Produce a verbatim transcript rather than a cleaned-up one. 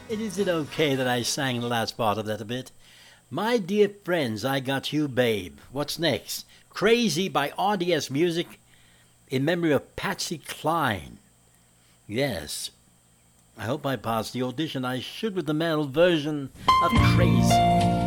And is it okay that I sang the last part of that a bit? My dear friends, I got you, babe. What's next? Crazy by R D S Music in memory of Patsy Cline. Yes, I hope I passed the audition. I should with the male version of Crazy.